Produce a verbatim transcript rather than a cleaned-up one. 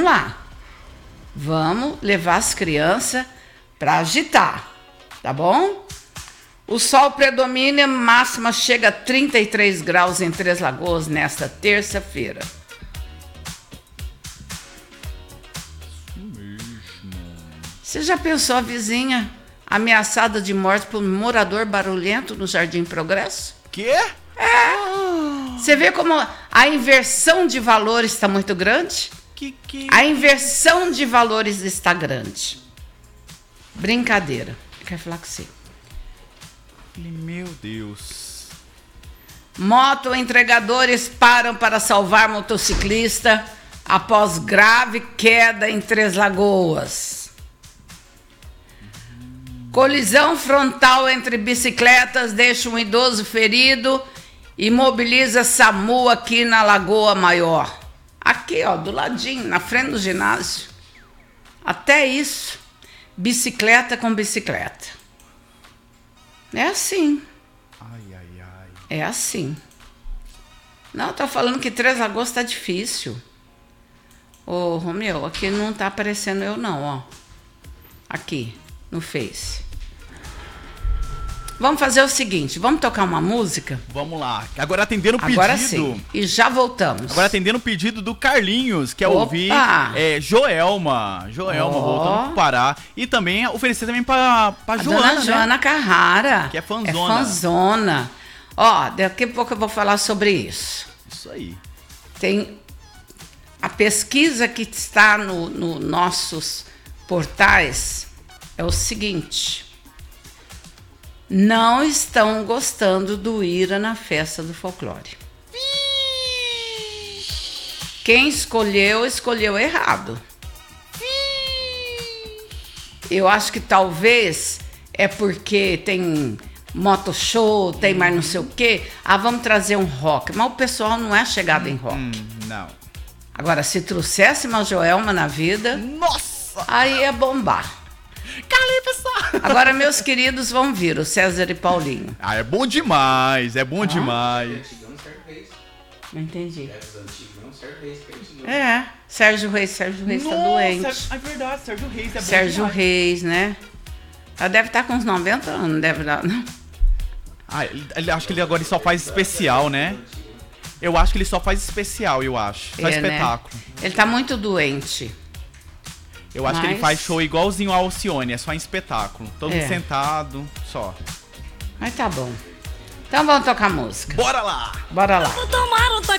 lá. Vamos levar as crianças para agitar, tá bom? O sol predomina, máxima chega a trinta e três graus em Três Lagoas nesta terça-feira. Você já pensou a vizinha ameaçada de morte por um morador barulhento no Jardim Progresso? Quê? É. Você vê como a inversão de valores está muito grande? Que, que... A inversão de valores está grande. Brincadeira. Eu quero falar com você. Meu Deus. Motoentregadores param para salvar motociclista após grave queda em Três Lagoas. Colisão frontal entre bicicletas deixa um idoso ferido e mobiliza SAMU aqui na Lagoa Maior. Aqui, ó, do ladinho, na frente do ginásio. Até isso, bicicleta com bicicleta. É assim. Ai, ai, ai. É assim. Não, tô falando que Três Lagoas tá difícil. Ô, Romeu, aqui não tá aparecendo eu não, ó. Aqui, no Face. Vamos fazer o seguinte, vamos tocar uma música? Vamos lá. Agora atendendo o pedido. Agora sim. E já voltamos. Agora atendendo o pedido do Carlinhos, que é Opa! ouvir é, Joelma. Joelma, Ó. voltando pro Pará. E também oferecer também pra, pra A Joana, dona né? Joana Carrara. Que é fãzona. É fãzona. Ó, daqui a pouco eu vou falar sobre isso. Isso aí. Tem a pesquisa que está no, no nossos portais é o seguinte: não estão gostando do Ira na festa do folclore. Quem escolheu, escolheu errado. Eu acho que talvez é porque tem moto show, tem mais não sei o quê. Ah, vamos trazer um rock. Mas o pessoal não é chegado em rock. Hum, não. Agora, se trouxesse uma Joelma na vida, Nossa! aí ia bombar. Calei, pessoal! Agora, meus queridos, vão vir, o César e Paulinho. Ah, é bom demais, é bom demais. Não entendi. É, Sérgio Reis, Sérgio Reis tá doente. É verdade, Sérgio Reis é bom Sérgio demais. Reis, né? Ela deve estar com uns noventa anos, não deve dar, não? Ah, ele, ele- acho que ele agora só faz especial, né? Eu acho que ele só faz especial, eu acho. Só É, né? espetáculo. Ele tá muito doente. Eu acho que ele Mas- faz show igualzinho ao Alcione, é só em espetáculo. Todo É. mundo sentado, só. Mas tá bom. Então vamos tocar música. Bora lá! Bora lá. Vou tomar um